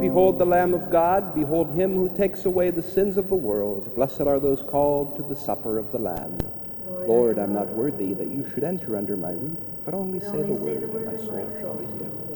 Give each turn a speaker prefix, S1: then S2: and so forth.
S1: Behold the Lamb of God, behold him who takes away the sins of the world. Blessed are those called to the supper of the Lamb. Lord, I'm not worthy that you should enter under my roof, but only say the word, and my soul shall be healed.